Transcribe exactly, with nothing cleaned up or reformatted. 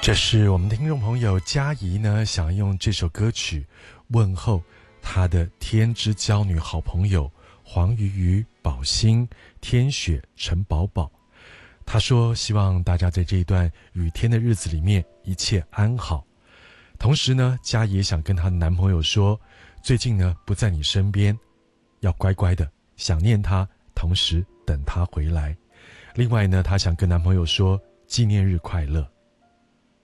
这是我们的听众朋友嘉怡呢，想用这首歌曲问候她的天之娇女好朋友黄瑜瑜、宝欣、天雪、陈宝宝。她说希望大家在这一段雨天的日子里面一切安好。同时呢，嘉怡也想跟她的男朋友说，最近呢不在你身边，要乖乖的想念他，同时等他回来。另外呢，她想跟男朋友说纪念日快乐。